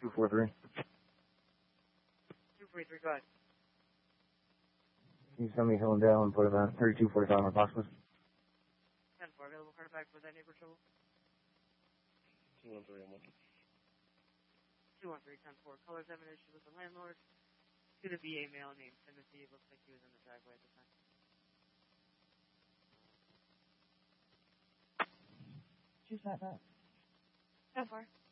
243. 243, go ahead. Can you send me Hillendale and put it on 3245 on Approximate? 10-4, available card back for that neighbor trouble? 213 on 213, 10-4. Colors have an issue with the landlord. It's going to be a male named Timothy. It looks like he was in the driveway at the time. Choose that. 10-4.